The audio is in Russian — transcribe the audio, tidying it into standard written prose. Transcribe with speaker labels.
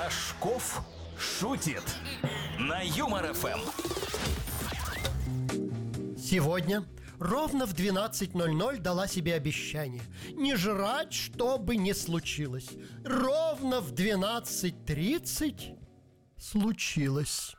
Speaker 1: Рожков шутит на Юмор ФМ.
Speaker 2: Сегодня ровно в 12:00 дала себе обещание не жрать, что бы ни случилось. Ровно в 12:30 случилось.